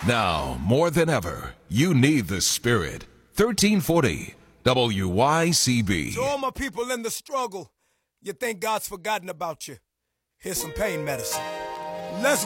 Now, more than ever, you need the Spirit. 1340 WYCB. To all my people in the struggle, you think God's forgotten about you. Here's some pain medicine. Let's